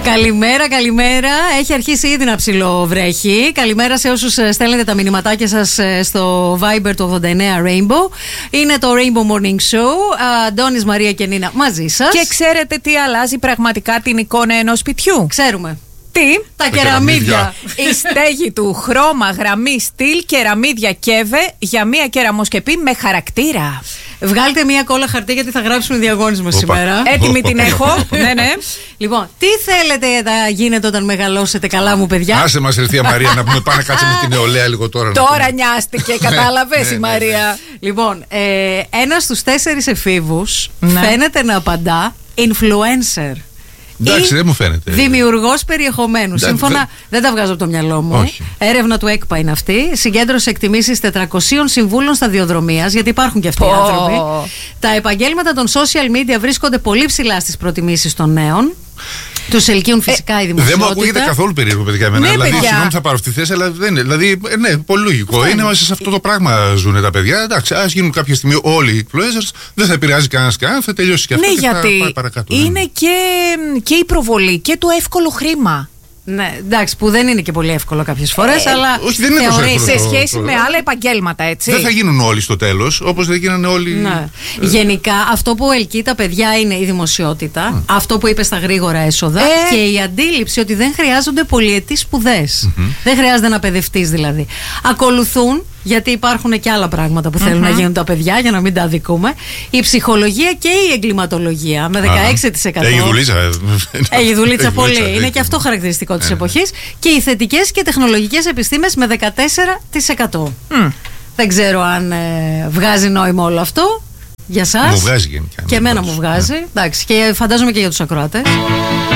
Καλημέρα, καλημέρα. Έχει αρχίσει ήδη να ψιλοβρέχει. Καλημέρα σε όσους στέλνετε τα μηνυματάκια σας στο Viber του 89 Rainbow. Είναι το Rainbow Morning Show. Αντώνης, Μαρία και Νίνα μαζί σας. Και ξέρετε τι αλλάζει πραγματικά την εικόνα ενός σπιτιού? Ξέρουμε. Τι? Τα κεραμίδια. Η στέγη του, χρώμα, γραμμή, στυλ, κεραμίδια ΚΕΒΕ για μία κεραμοσκεπή με χαρακτήρα. Βγάλτε μία κόλλα χαρτί γιατί θα γράψουμε διαγώνισμα σήμερα. Έτοιμη την έχω. Ναι, ναι. Λοιπόν, τι θέλετε να γίνετε όταν μεγαλώσετε, καλά μου παιδιά? Άσε μας Ευθεία Μαρία να πούμε πάμε να κάτσουμε την νεολαία λίγο τώρα. Τώρα νοιάστηκε, κατάλαβες η Μαρία. Λοιπόν, ένας στους 4 εφήβους φαίνεται να απαντά influencer. Εντάξει, δεν μου φαίνεται. Δημιουργός περιεχομένου. Σύμφωνα, δεν τα βγάζω από το μυαλό μου. Όχι. Έρευνα του ΕΚΠΑ είναι αυτή. Συγκέντρωσε εκτιμήσεις 400 συμβούλων σταδιοδρομίας, γιατί υπάρχουν και αυτοί οι άνθρωποι. Τα επαγγέλματα των social media βρίσκονται πολύ ψηλά στις προτιμήσεις των νέων. Τους ελκύουν φυσικά η δημοσιότητα. Δεν μου ακούγεται καθόλου περίεργο, παιδιά. Ναι, δηλαδή, παιδιά. συγγνώμη, θα πάρω αυτή τη θέση, αλλά δεν είναι. Δηλαδή, ναι, πολύ λογικό. Είναι μέσα σε αυτό το πράγμα ζουν τα παιδιά. Εντάξει, ας γίνουν κάποια στιγμή όλοι οι influencers, δεν θα επηρεάζει κανένας κανέναν, θα τελειώσει και αυτό. Ναι, και γιατί θα πάει παρακάτω. είναι και η προβολή και το εύκολο χρήμα. Ναι, εντάξει, που δεν είναι και πολύ εύκολο κάποιες φορές, αλλά. Όχι, δεν είναι τόσο εύκολο. Σε σχέση με άλλα επαγγέλματα, έτσι. Δεν θα γίνουν όλοι στο τέλος, όπως δεν γίνανε όλοι. Ναι. Γενικά, αυτό που ελκύει τα παιδιά είναι η δημοσιότητα, αυτό που είπε στα γρήγορα έσοδα και η αντίληψη ότι δεν χρειάζονται πολυετής σπουδές. Δεν χρειάζεται να παιδευτείς δηλαδή. Ακολουθούν, γιατί υπάρχουν και άλλα πράγματα που θέλουν να γίνουν τα παιδιά, για να μην τα αδικούμε, η ψυχολογία και η εγκληματολογία με 16%. Έχει δουλίτσα. Έχει δουλίτσα πολύ. Είναι και αυτό χαρακτηριστικό της εποχής. Και οι θετικές και τεχνολογικές επιστήμες με 14%. Δεν ξέρω αν βγάζει νόημα όλο αυτό για σας. Μου βγάζει γενικά. Και εμένα μου βγάζει. Εντάξει, και φαντάζομαι και για τους ακροατές.